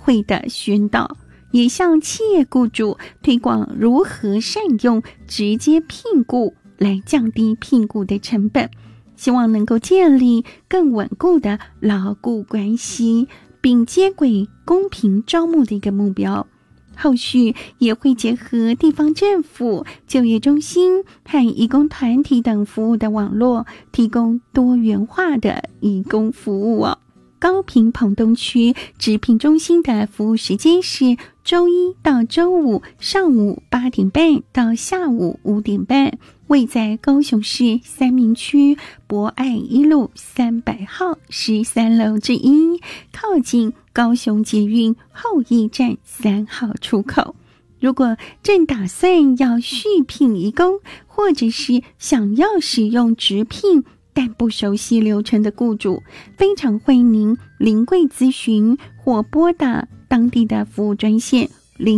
会的宣导，也向企业雇主推广如何善用直接聘雇来降低聘雇的成本，希望能够建立更稳固的劳雇关系，并接轨公平招募的一个目标。后续也会结合地方政府、就业中心和移工团体等服务的网络，提供多元化的移工服务哦。高屏澎东区职聘中心的服务时间是周一到周五上午8点半到下午5点半，位在高雄市三民区博爱一路300号13楼之一，靠近高雄捷运后驿站3号出口。如果正打算要续聘移工，或者是想要使用直聘但不熟悉流程的雇主，非常欢迎您临柜咨询或拨打当地的服务专线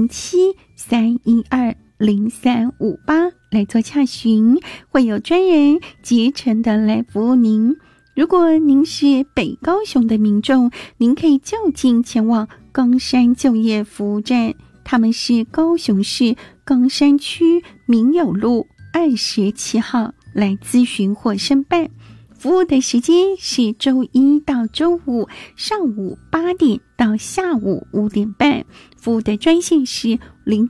07-312-0358来做洽询，会有专人竭诚的来服务您。如果您是北高雄的民众，您可以就近前往冈山就业服务站，他们是高雄市冈山区民友路27号来咨询或申办。服务的时间是周一到周五上午8点到下午5点半，服务的专线是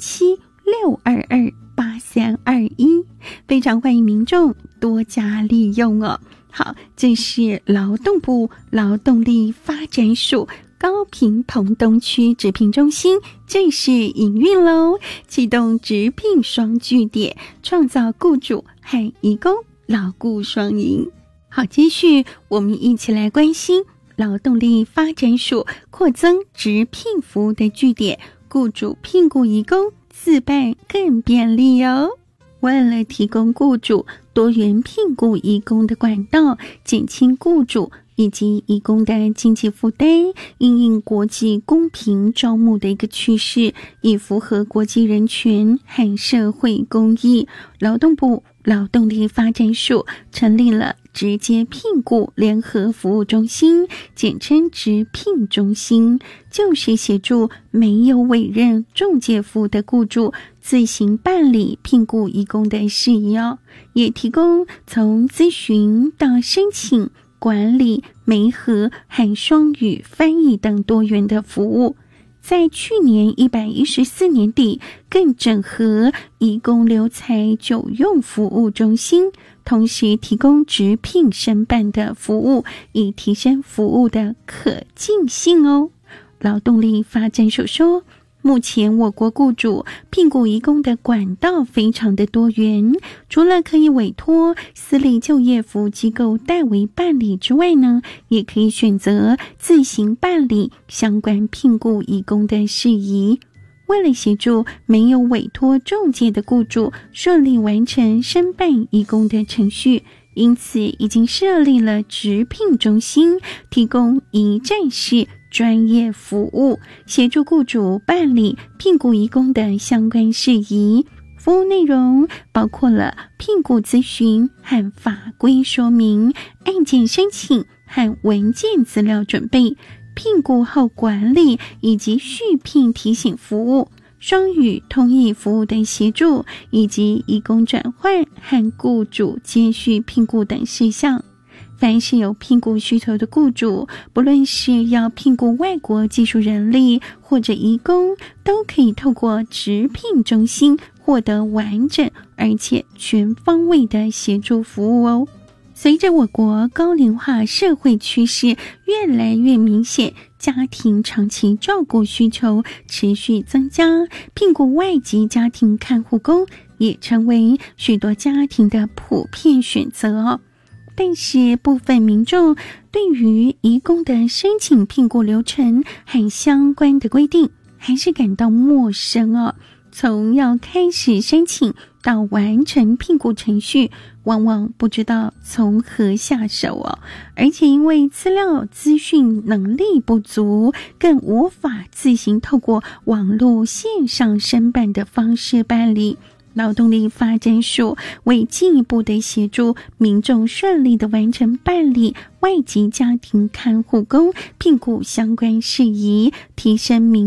07-622-8321，非常欢迎民众多加利用哦。好，这是劳动部劳动力发展署高屏澎东区职聘中心正式营运咯，启动职聘双据点，创造雇主和移工劳雇双赢。好，继续我们一起来关心劳动力发展署扩增职聘服务的据点，雇主聘雇移工自办更便利哦。为了提供雇主多元聘雇移工的管道，减轻雇主以及移工的经济负担，因应国际公平招募的一个趋势，以符合国际人权和社会公益，劳动部劳动力发展署成立了直接聘雇联合服务中心，简称直聘中心，就是协助没有委任仲介服务的雇主自行办理聘雇移工的事宜哦，也提供从咨询到申请、管理、媒合和双语翻译等多元的服务。在去年114年底，更整合移工留才久用服务中心，同时提供直聘申办的服务，以提升服务的可进性哦。劳动力发展署说，目前我国雇主聘雇移工的管道非常的多元，除了可以委托私立就业服务机构代为办理之外呢，也可以选择自行办理相关聘雇移工的事宜。为了协助没有委托仲介的雇主顺利完成申办移工的程序，因此已经设立了直聘中心，提供一站式专业服务，协助雇主办理聘雇移工的相关事宜。服务内容包括了聘雇咨询和法规说明、案件申请和文件资料准备、聘雇后管理以及续聘提醒服务、双语通译服务的协助，以及移工转换和雇主接续聘雇等事项。凡是有聘雇需求的雇主，不论是要聘雇外国技术人力或者移工，都可以透过直聘中心获得完整而且全方位的协助服务哦。随着我国高龄化社会趋势越来越明显，家庭长期照顾需求持续增加，聘雇外籍家庭看护工也成为许多家庭的普遍选择哦。但是部分民众对于移工的申请聘雇流程和相关的规定还是感到陌生哦。从要开始申请到完成聘雇程序，往往不知道从何下手哦。而且因为资料资讯能力不足，更无法自行透过网络线上申办的方式办理。劳动力发展署为进一步的协助民众顺利的完成办理外籍家庭看护工聘雇相关事宜，提升民